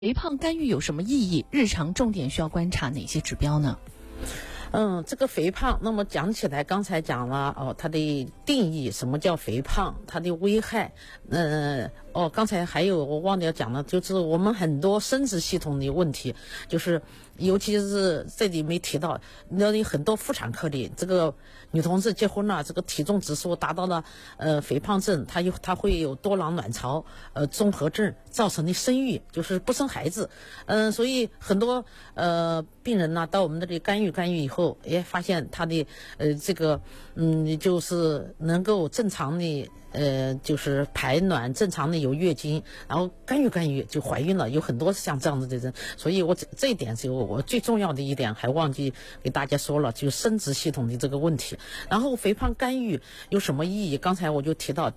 肥胖干预有什么意义？日常重点需要观察哪些指标呢？ 这个肥胖，那么讲起来，刚才讲了它的定义，什么叫肥胖，它的危害。刚才还有我忘掉讲了，就是我们很多生殖系统的问题，就是尤其是这里没提到，那有很多妇产科的这个女同志结婚了，这个体重指数达到了肥胖症，她会有多囊卵巢综合症造成的生育就是不生孩子。所以很多病人呢到我们这里干预以后，发现他的就是能够正常的就是排卵，正常的有月经，然后干预就怀孕了，有很多像这样子的人。所以我这一点就我最重要的一点还忘记给大家说了，就是生殖系统的这个问题。然后肥胖干预有什么意义？刚才我就提到，